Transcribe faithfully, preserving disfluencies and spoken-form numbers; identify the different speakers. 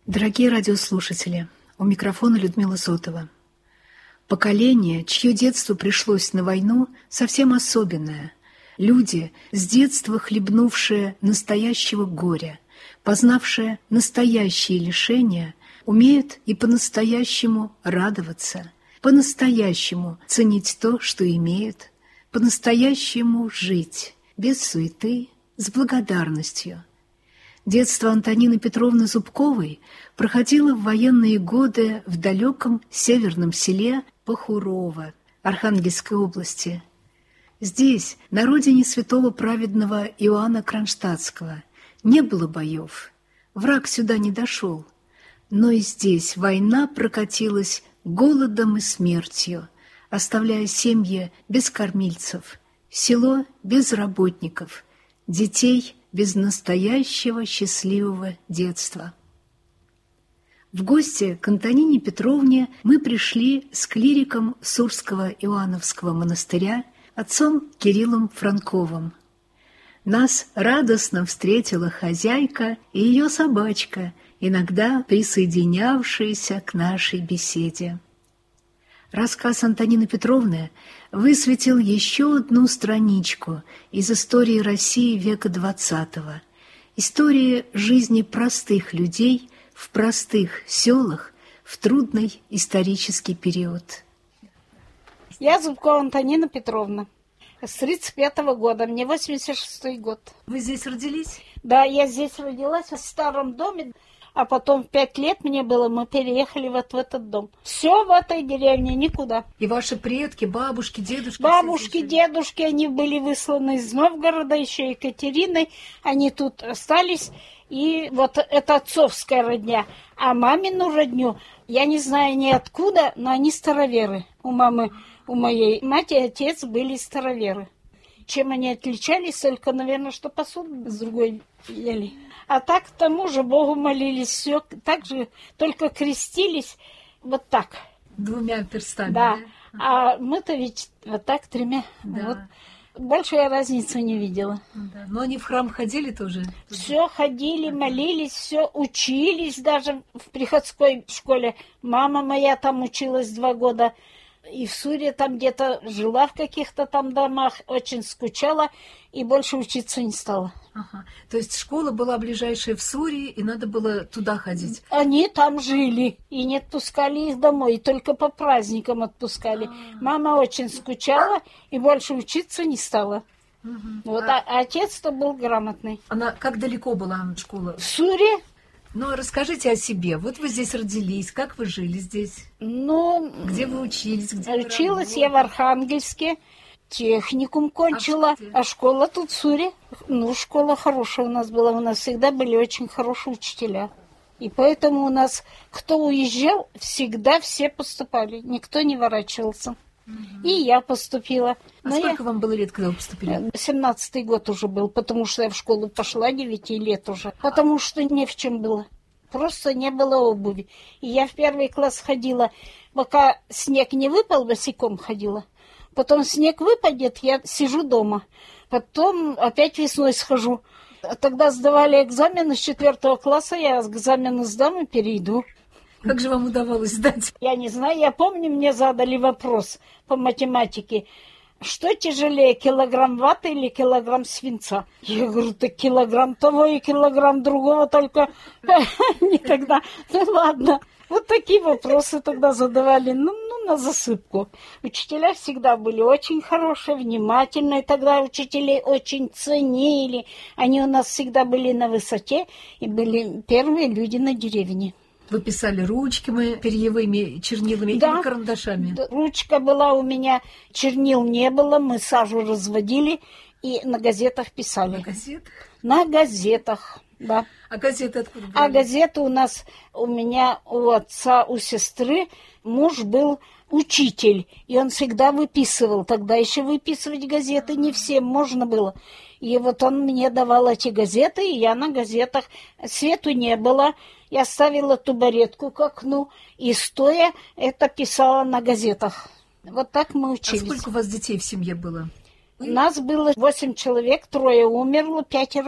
Speaker 1: Дорогие радиослушатели, у микрофона Людмила Зотова. Поколение, чье детство пришлось на войну, совсем особенное. Люди, с детства хлебнувшие настоящего горя, познавшие настоящие лишения, умеют и по-настоящему радоваться, по-настоящему ценить то, что имеют, по-настоящему жить, без суеты, с благодарностью. Детство Антонины Петровны Зубковой проходило в военные годы в далеком северном селе Похурово Архангельской области. Здесь, на родине святого праведного Иоанна Кронштадтского, не было боев, враг сюда не дошел. Но и здесь война прокатилась голодом и смертью, оставляя семьи без кормильцев, село без работников, детей без настоящего счастливого детства. В гости к Антонине Петровне мы пришли с клириком Сурского Иоанновского монастыря, отцом Кириллом Франковым. Нас радостно встретила хозяйка и ее собачка, иногда присоединявшиеся к нашей беседе. Рассказ Антонины Петровны высветил еще одну страничку из истории России века двадцатого, истории жизни простых людей в простых селах в трудный исторический период.
Speaker 2: Я Зубкова Антонина Петровна. С тридцать пятого года, мне восемьдесят шестой год.
Speaker 1: Вы здесь родились?
Speaker 2: Да, я здесь родилась в старом доме. А потом в пять лет мне было, мы переехали вот в этот дом. Все в этой деревне, никуда.
Speaker 1: И ваши предки, бабушки, дедушки?
Speaker 2: Бабушки, дедушки, они были высланы из Новгорода, еще Екатериной. Они тут остались. И вот это отцовская родня. А мамину родню, я не знаю ни откуда, но они староверы. У мамы, у моей мать и отец были староверы. Чем они отличались? Только, наверное, что посуду с другой ели. А так к тому же Богу молились, все так же, только крестились вот так.
Speaker 1: Двумя перстами.
Speaker 2: Да. да? А мы-то ведь вот так тремя.
Speaker 1: Да.
Speaker 2: Вот. Больше я разницы не видела.
Speaker 1: Да. Но они в храм ходили тоже?
Speaker 2: Все ходили, молились, все учились даже в приходской школе. Мама моя там училась два года. И в Суре там где-то жила в каких-то там домах, очень скучала и больше учиться не стала.
Speaker 1: Ага. То есть школа была ближайшая в Суре, и надо было туда ходить?
Speaker 2: Они там жили, и не отпускали их домой, и только по праздникам отпускали. А-а-а. Мама очень скучала и больше учиться не стала. Угу. Вот, а... А отец-то был грамотный.
Speaker 1: Она как далеко была школа?
Speaker 2: В Суре.
Speaker 1: Ну, расскажите о себе. Вот вы здесь родились, как вы жили здесь?
Speaker 2: Ну,
Speaker 1: где вы учились? Где
Speaker 2: училась я в Архангельске, техникум кончила, а, а школа тут в Суре. Ну, школа хорошая у нас была, у нас всегда были очень хорошие учителя. И поэтому у нас, кто уезжал, всегда все поступали, никто не ворачивался. Угу. И я поступила.
Speaker 1: А Но сколько я... вам было лет, когда вы поступили?
Speaker 2: семнадцатый год уже был, потому что я в школу пошла девяти лет уже. Потому что не в чем было. Просто не было обуви. И я в первый класс ходила, пока снег не выпал, босиком ходила. Потом снег выпадет, я сижу дома. Потом опять весной схожу. Тогда сдавали экзамены с четвертого класса, я экзамены сдам и перейду.
Speaker 1: Как же вам удавалось сдать?
Speaker 2: Я не знаю, я помню, мне задали вопрос по математике. Что тяжелее, килограмм ваты или килограмм свинца? Я говорю, так килограмм того и килограмм другого, только не тогда. Ну ладно, вот такие вопросы тогда задавали, ну, ну на засыпку. Учителя всегда были очень хорошие, внимательные, тогда учителей очень ценили. Они у нас всегда были на высоте и были первые люди на деревне.
Speaker 1: Вы писали ручками, перьевыми чернилами
Speaker 2: да,
Speaker 1: или карандашами?
Speaker 2: Да, ручка была у меня, чернил не было, мы сажу разводили и на газетах писали.
Speaker 1: На газетах?
Speaker 2: На газетах, да.
Speaker 1: А газеты откуда были?
Speaker 2: А газеты у нас, у меня, у отца, у сестры, муж был учитель, и он всегда выписывал. Тогда еще выписывать газеты не всем можно было. И вот он мне давал эти газеты, и я на газетах, свету не было. Я ставила табуретку к окну и, стоя, это писала на газетах. Вот так мы учились.
Speaker 1: А сколько у вас детей в семье было?
Speaker 2: У нас было восемь человек, трое умерло, пятеро